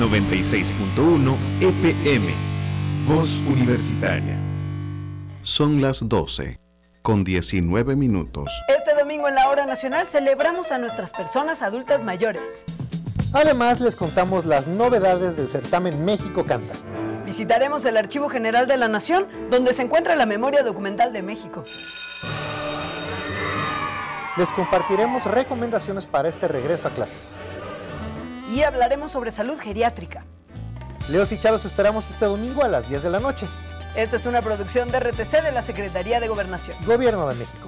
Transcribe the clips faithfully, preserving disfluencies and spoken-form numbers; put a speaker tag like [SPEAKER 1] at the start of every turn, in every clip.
[SPEAKER 1] noventa y seis punto uno F M. Voz Universitaria.
[SPEAKER 2] Son las doce, con diecinueve minutos.
[SPEAKER 3] Este domingo en la Hora Nacional celebramos a nuestras personas adultas mayores.
[SPEAKER 4] Además, les contamos las novedades del certamen México Canta.
[SPEAKER 3] Visitaremos el Archivo General de la Nación, donde se encuentra la memoria documental de México.
[SPEAKER 4] Les compartiremos recomendaciones para este regreso a clases.
[SPEAKER 3] Y hablaremos sobre salud geriátrica.
[SPEAKER 4] Leos y Charo, los esperamos este domingo a las diez de la noche.
[SPEAKER 3] Esta es una producción de R T C de la Secretaría de Gobernación.
[SPEAKER 4] Gobierno de México.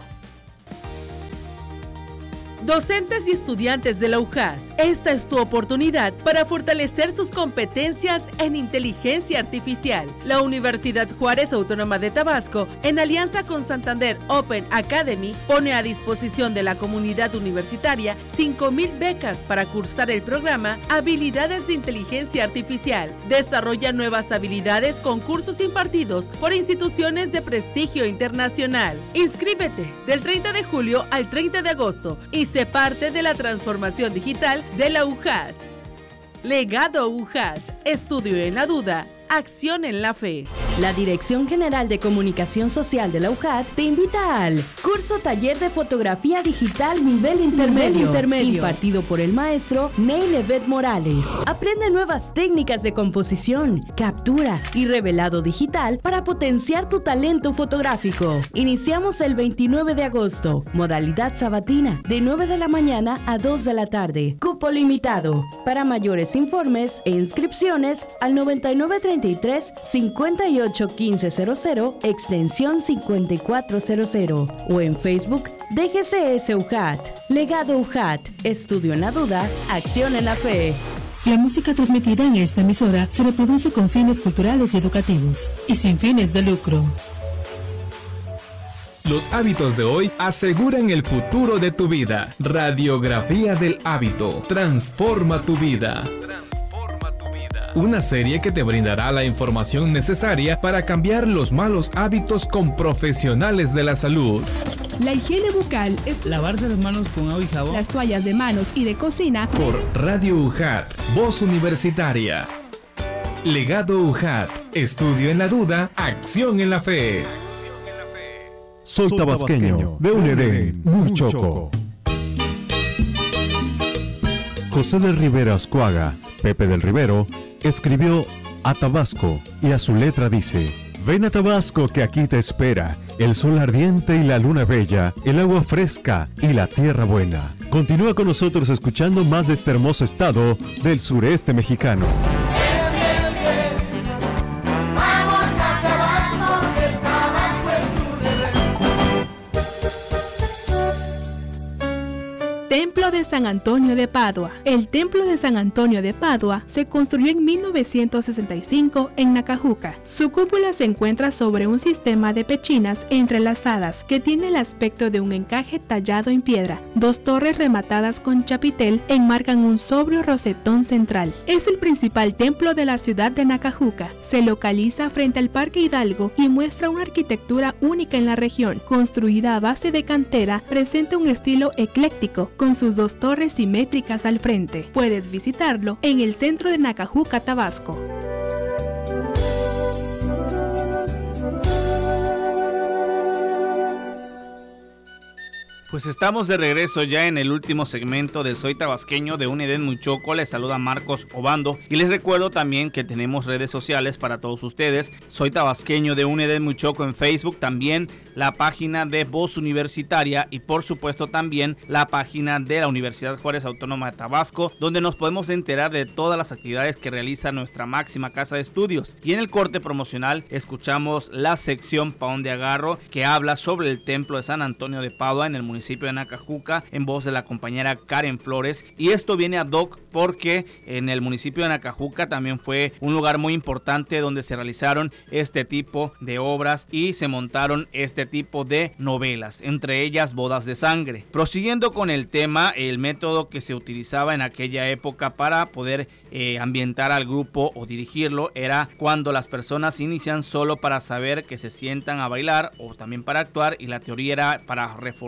[SPEAKER 5] Docentes y estudiantes de la U J A D, esta es tu oportunidad para fortalecer sus competencias en inteligencia artificial. La Universidad Juárez Autónoma de Tabasco, en alianza con Santander Open Academy, pone a disposición de la comunidad universitaria cinco mil becas para cursar el programa Habilidades de Inteligencia Artificial. Desarrolla nuevas habilidades con cursos impartidos por instituciones de prestigio internacional. Inscríbete del treinta de julio al treinta de agosto y se parte de la transformación digital de la U J A D. Legado U J A D. Estudio en la duda. Acción en la fe.
[SPEAKER 6] La Dirección General de Comunicación Social de la U J A D te invita al curso taller de fotografía digital nivel intermedio, nivel intermedio impartido por el maestro Neil Evet Morales. Aprende nuevas técnicas de composición, captura y revelado digital para potenciar tu talento fotográfico. Iniciamos el veintinueve de agosto, modalidad sabatina, de nueve de la mañana a dos de la tarde. Cupo limitado. Para mayores informes e inscripciones al noventa y nueve treinta y tres cincuenta y ocho quince cero cero, extensión cincuenta y cuatro cero cero, o en Facebook D G C S U J A D. Legado U J A D. Estudio en la duda, acción en la fe.
[SPEAKER 7] La música transmitida en esta emisora se reproduce con fines culturales y educativos y sin fines de lucro.
[SPEAKER 1] Los hábitos de hoy aseguran el futuro de tu vida. Radiografía del hábito. Transforma tu vida. Una serie que te brindará la información necesaria para cambiar los malos hábitos con profesionales de la salud.
[SPEAKER 8] La higiene bucal es
[SPEAKER 9] lavarse las manos con agua y jabón.
[SPEAKER 8] Las toallas de manos y de cocina.
[SPEAKER 1] Por Radio U J A D, Voz Universitaria. Legado U J A D, estudio en la duda, acción en la fe.
[SPEAKER 10] Soy tabasqueño, de un Edén muy choco. José del Rivero Ascuaga, Pepe del Rivero, escribió a Tabasco y a su letra dice: ven a Tabasco que aquí te espera el sol ardiente y la luna bella, el agua fresca y la tierra buena. Continúa con nosotros escuchando más de este hermoso estado del sureste mexicano.
[SPEAKER 8] Templo de San Antonio de Padua. El Templo de San Antonio de Padua se construyó en mil novecientos sesenta y cinco en Nacajuca. Su cúpula se encuentra sobre un sistema de pechinas entrelazadas que tiene el aspecto de un encaje tallado en piedra. Dos torres rematadas con chapitel enmarcan un sobrio rosetón central. Es el principal templo de la ciudad de Nacajuca. Se localiza frente al Parque Hidalgo y muestra una arquitectura única en la región. Construida a base de cantera, presenta un estilo ecléctico, con sus dos torres simétricas al frente. Puedes visitarlo en el centro de Nacajuca, Tabasco.
[SPEAKER 9] Pues estamos de regreso ya en el último segmento de Soy Tabasqueño de un Edén muy choco. Les saluda Marcos Obando y les recuerdo también que tenemos redes sociales para todos ustedes. Soy Tabasqueño de un Edén muy choco en Facebook, también la página de Voz Universitaria y por supuesto también la página de la Universidad Juárez Autónoma de Tabasco, donde nos podemos enterar de todas las actividades que realiza nuestra máxima casa de estudios. Y en el corte promocional escuchamos la sección Paón de Agarro, que habla sobre el templo de San Antonio de Padua en el municipio de Nacajuca, en voz de la compañera Karen Flores. Y esto viene ad hoc porque en el municipio de Nacajuca también fue un lugar muy importante donde se realizaron este tipo de obras y se montaron este tipo de novelas, entre ellas Bodas de Sangre. Prosiguiendo con el tema, el método que se utilizaba en aquella época para poder eh, ambientar al grupo o dirigirlo era cuando las personas inician solo para saber que se sientan a bailar o también para actuar, y la teoría era para reforzar el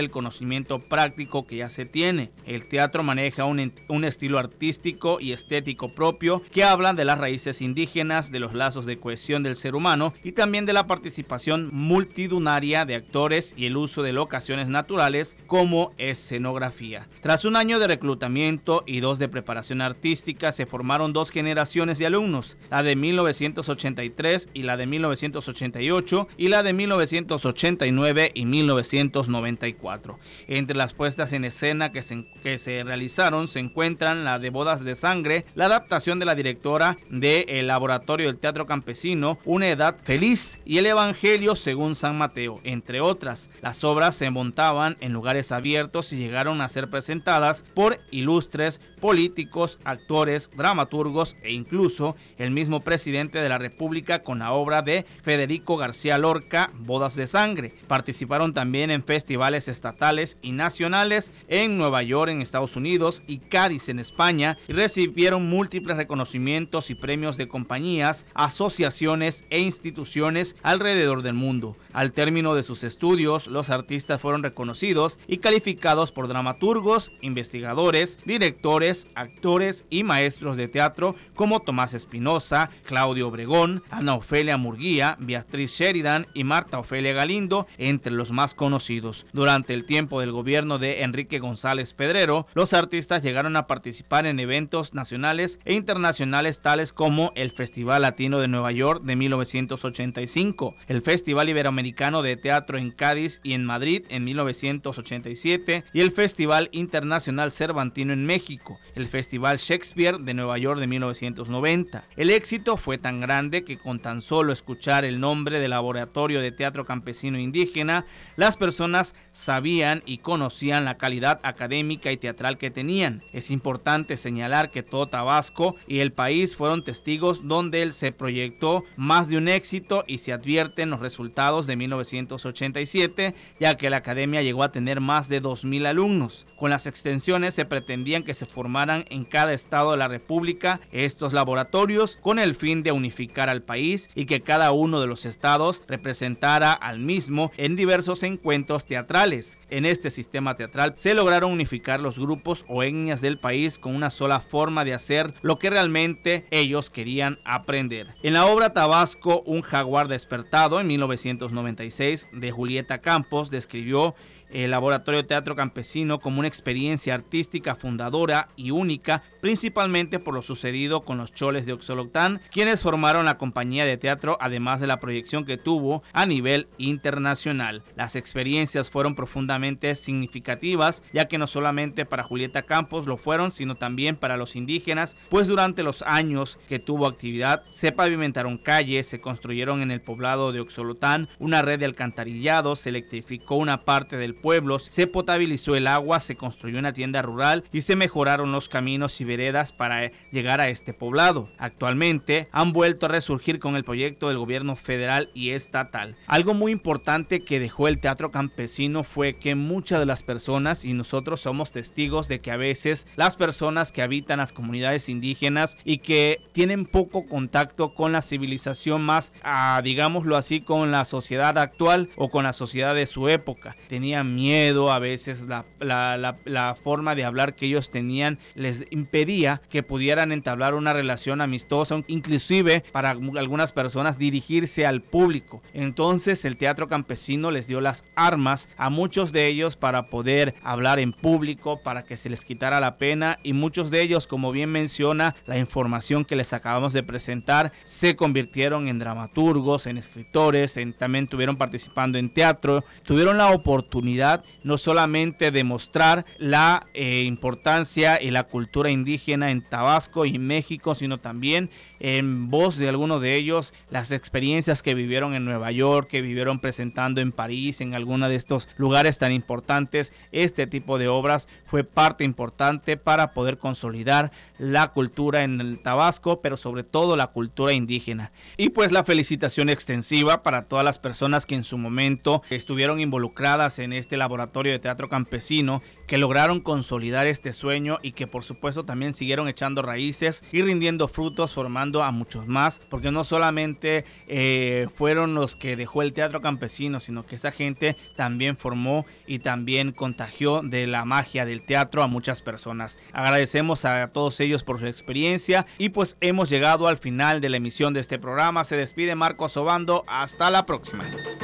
[SPEAKER 9] el conocimiento práctico que ya se tiene. El teatro maneja un, un estilo artístico y estético propio que habla de las raíces indígenas, de los lazos de cohesión del ser humano y también de la participación multitudinaria de actores y el uso de locaciones naturales como escenografía. Tras un año de reclutamiento y dos de preparación artística, se formaron dos generaciones de alumnos, la de mil novecientos ochenta y tres y la de mil novecientos ochenta y ocho y la de mil novecientos ochenta y nueve y mil novecientos noventa y cuatro. Entre las puestas en escena que se, que se realizaron se encuentran la de Bodas de Sangre, la adaptación de la directora de El Laboratorio del Teatro Campesino, Una Edad Feliz y El Evangelio según San Mateo, entre otras. Las obras se montaban en lugares abiertos y llegaron a ser presentadas por ilustres políticos, actores, dramaturgos e incluso el mismo presidente de la República con la obra de Federico García Lorca, Bodas de Sangre. Participaron también en festivales estatales y nacionales en Nueva York, en Estados Unidos, y Cádiz, en España, y recibieron múltiples reconocimientos y premios de compañías, asociaciones e instituciones alrededor del mundo. Al término de sus estudios, los artistas fueron reconocidos y calificados por dramaturgos, investigadores, directores, actores y maestros de teatro como Tomás Espinosa, Claudio Obregón, Ana Ofelia Murguía, Beatriz Sheridan y Marta Ofelia Galindo, entre los más conocidos. Durante el tiempo del gobierno de Enrique González Pedrero, los artistas llegaron a participar en eventos nacionales e internacionales tales como el Festival Latino de Nueva York de mil novecientos ochenta y cinco, el Festival Iberoamericano de Teatro en Cádiz y en Madrid en mil novecientos ochenta y siete y el Festival Internacional Cervantino en México, el Festival Shakespeare de Nueva York de mil novecientos noventa. El éxito fue tan grande que con tan solo escuchar el nombre del Laboratorio de Teatro Campesino Indígena, las personas sabían y conocían la calidad académica y teatral que tenían. Es importante señalar que todo Tabasco y el país fueron testigos donde él se proyectó más de un éxito y se advierten los resultados de mil novecientos ochenta y siete, ya que la academia llegó a tener más de dos mil alumnos. Con las extensiones se pretendían que se formaran en cada estado de la República estos laboratorios con el fin de unificar al país y que cada uno de los estados representara al mismo en diversos encuentros teatrales. En este sistema teatral se lograron unificar los grupos o etnias del país con una sola forma de hacer lo que realmente ellos querían aprender. En la obra Tabasco, un jaguar despertado en mil novecientos noventa y seis de Julieta Campos describió el Laboratorio de Teatro Campesino como una experiencia artística fundadora y única, principalmente por lo sucedido con los choles de Oxolotán, quienes formaron la compañía de teatro, además de la proyección que tuvo a nivel internacional. Las experiencias fueron profundamente significativas, ya que no solamente para Julieta Campos lo fueron, sino también para los indígenas, pues durante los años que tuvo actividad se pavimentaron calles, se construyeron en el poblado de Oxolotán una red de alcantarillado, se electrificó una parte del pueblo, se potabilizó el agua, se construyó una tienda rural y se mejoraron los caminos y veredas para llegar a este poblado. Actualmente han vuelto a resurgir con el proyecto del gobierno federal y estatal. Algo muy importante que dejó el teatro campesino fue que muchas de las personas, y nosotros somos testigos de que a veces las personas que habitan las comunidades indígenas y que tienen poco contacto con la civilización más, ah, digámoslo así, con la sociedad actual o con la sociedad de su época, tenían miedo, a veces la, la, la, la forma de hablar que ellos tenían les impedía que pudieran entablar una relación amistosa, inclusive para algunas personas dirigirse al público. Entonces el teatro campesino les dio las armas a muchos de ellos para poder hablar en público, para que se les quitara la pena, y muchos de ellos, como bien menciona la información que les acabamos de presentar, se convirtieron en dramaturgos, en escritores, en, también estuvieron participando en teatro, tuvieron la oportunidad no solamente de mostrar la eh, importancia y la cultura indígena en Tabasco y México, sino también en voz de algunos de ellos las experiencias que vivieron en Nueva York, que vivieron presentando en París, en alguno de estos lugares tan importantes. Este tipo de obras fue parte importante para poder consolidar la cultura en el Tabasco, pero sobre todo la cultura indígena. Y pues la felicitación extensiva para todas las personas que en su momento estuvieron involucradas en este laboratorio de teatro campesino, que lograron consolidar este sueño y que por supuesto también también siguieron echando raíces y rindiendo frutos, formando a muchos más, porque no solamente eh, fueron los que dejó el teatro campesino, sino que esa gente también formó y también contagió de la magia del teatro a muchas personas. Agradecemos a todos ellos por su experiencia y pues hemos llegado al final de la emisión de este programa. Se despide Marcos Obando, hasta la próxima.